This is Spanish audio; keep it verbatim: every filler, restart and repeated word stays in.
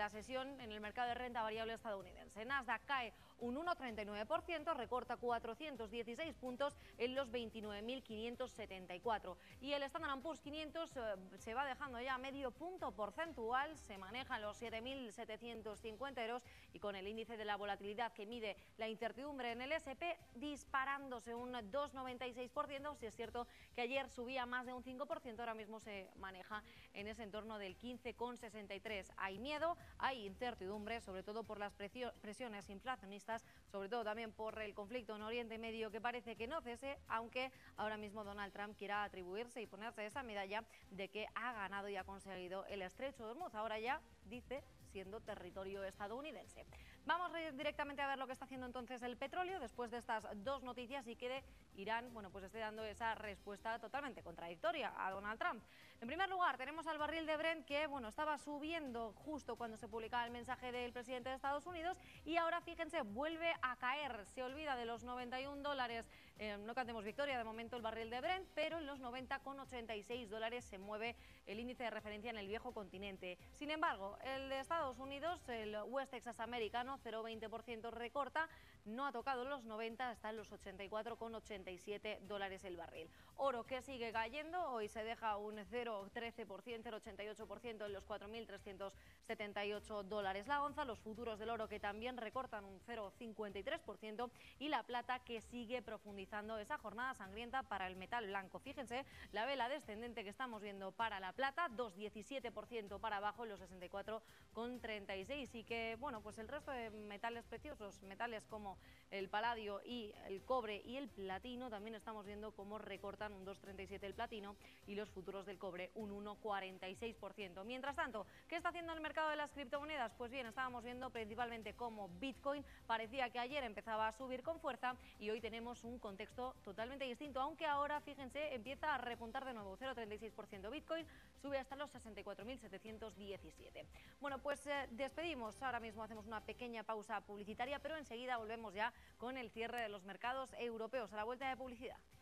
la sesión en el mercado de renta variable estadounidense. Nasdaq cae un uno coma treinta y nueve por ciento, recorta cuatrocientos dieciséis puntos en los veintinueve mil quinientos setenta y cuatro. Y el Standard and Poor's quinientos eh, se va dejando ya medio punto porcentual, se maneja en los siete mil setecientos cincuenta euros y con el índice de la volatilidad que mide la incertidumbre en el ese and pe disparándose un dos coma noventa y seis por ciento. Si es cierto que ayer subía más de un cinco por ciento, ahora mismo se maneja en ese entorno del quince coma sesenta y tres. Hay miedo, hay incertidumbre, sobre todo por las presiones inflacionistas, sobre todo también por el conflicto en Oriente Medio que parece que no cese, aunque ahora mismo Donald Trump quiera atribuirse y ponerse esa medalla de que ha ganado y ha conseguido el estrecho de Hormuz. Ahora ya dice siendo territorio estadounidense. Vamos directamente a ver lo que está haciendo entonces el petróleo después de estas dos noticias y que de Irán, bueno, pues esté dando esa respuesta totalmente contradictoria a Donald Trump. En primer lugar, tenemos al barril de Brent que, bueno, estaba subiendo justo cuando se publicaba el mensaje del presidente de Estados Unidos y ahora, fíjense, vuelve a caer, se olvida de los noventa y un dólares, eh, no cantemos victoria de momento el barril de Brent, pero en los noventa coma ochenta y seis dólares se mueve el índice de referencia en el viejo continente. Sin embargo, el de Estados Unidos, el West Texas americano, cero coma veinte por ciento recorta, no ha tocado los noventa, está en los ochenta y cuatro coma ochenta y siete dólares el barril. Oro que sigue cayendo, hoy se deja un cero coma trece por ciento, cero coma ochenta y ocho por ciento en los cuatro mil trescientos setenta y ocho dólares la onza, los futuros del oro que también recortan un cero coma cincuenta y tres por ciento y la plata que sigue profundizando esa jornada sangrienta para el metal blanco. Fíjense la vela descendente que estamos viendo para la plata, dos coma diecisiete por ciento para abajo en los sesenta y cuatro coma treinta y seis, y que, bueno, pues el resto de metales preciosos, metales como el paladio y el cobre y el platino, también estamos viendo cómo recortan un dos coma treinta y siete el platino y los futuros del cobre un uno coma cuarenta y seis por ciento. Mientras tanto, ¿qué está haciendo el mercado de las criptomonedas? Pues bien, estábamos viendo principalmente cómo Bitcoin parecía que ayer empezaba a subir con fuerza y hoy tenemos un contexto totalmente distinto, aunque ahora, fíjense, empieza a repuntar de nuevo, cero coma treinta y seis por ciento Bitcoin, sube hasta los sesenta y cuatro mil setecientos diecisiete. Bueno, pues eh, despedimos, ahora mismo hacemos una pequeña pausa publicitaria, pero enseguida volvemos ya con el cierre de los mercados europeos a la vuelta de publicidad.